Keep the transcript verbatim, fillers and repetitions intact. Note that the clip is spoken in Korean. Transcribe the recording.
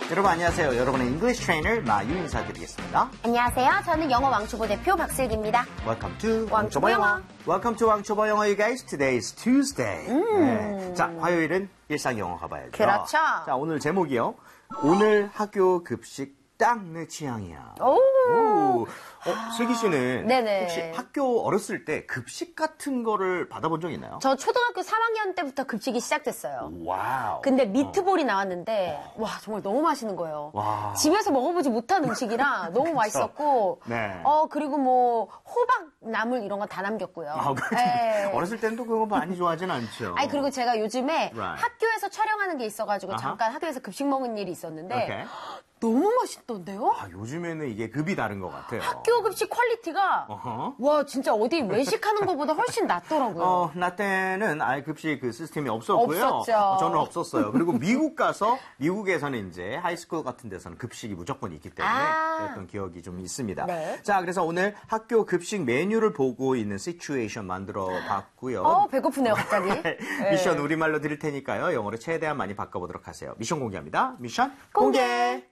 여러분 안녕하세요. 여러분의 English Trainer 마유 인사드리겠습니다. 안녕하세요. 저는 영어 왕초보 대표 박슬기입니다. Welcome to 왕초보 영어. Welcome to 왕초보 영어, you guys. Today is Tuesday. 음. 네. 자, 화요일은 일상 영어 가봐야죠. 그렇죠. 자, 오늘 제목이요. 오늘 학교 급식 딱 내 취향이야. 오. 오. 어, 슬기 씨는 네네. 혹시 학교 어렸을 때 급식 같은 거를 받아본 적 있나요? 저 초등학교 삼 학년 때부터 급식이 시작됐어요. 와우. 근데 미트볼이 나왔는데 와 정말 너무 맛있는 거예요. 와. 집에서 먹어보지 못한 음식이라 너무 맛있었고 네. 어 그리고 뭐 호박 나물 이런 거 다 남겼고요. 아, 그렇죠. 네. 어렸을 때는 또 그거 많이 좋아하진 않죠. 아니 그리고 제가 요즘에 Right. 학교에서 촬영하는 게 있어가지고 아하. 잠깐 학교에서 급식 먹은 일이 있었는데 Okay. 너무 맛있던데요? 아, 요즘에는 이게 급이 다른 것 같아요. 학교 급식 퀄리티가 어허. 와 진짜 어디 외식하는 것보다 훨씬 낫더라고요. 어, 나 때는 아예 급식 그 시스템이 없었고요. 없었죠. 어, 저는 없었어요. 그리고 미국 가서 미국에서는 이제 하이스쿨 같은 데서는 급식이 무조건 있기 때문에 아. 그랬던 기억이 좀 있습니다. 네. 자, 그래서 오늘 학교 급식 메뉴를 보고 있는 시츄에이션 만들어 봤고요. 어 배고프네요 갑자기. 미션 네. 우리말로 드릴 테니까요. 영어로 최대한 많이 바꿔보도록 하세요. 미션 공개합니다. 미션 공개.